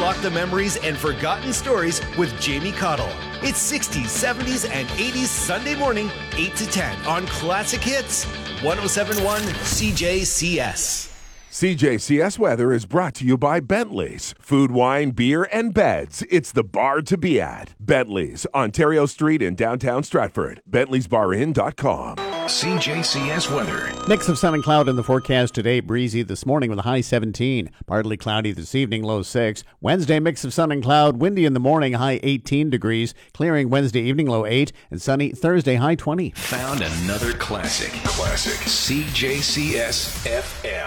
unlock the memories and forgotten stories with Jamie Cottle. It's 60s, 70s, and 80s Sunday morning, 8 to 10 on Classic Hits, 107.1 CJCS. CJCS weather is brought to you by Bentley's. Food, wine, beer, and beds. It's the bar to be at. Bentley's, Ontario Street in downtown Stratford. Bentley'sBarIn.com. CJCS weather. Mix of sun and cloud in the forecast today. Breezy this morning with a high 17. Partly cloudy this evening, low 6. Wednesday, mix of sun and cloud. Windy in the morning, high 18 degrees. Clearing Wednesday evening, low 8. And sunny Thursday, high 20. Found another classic. CJCS FM.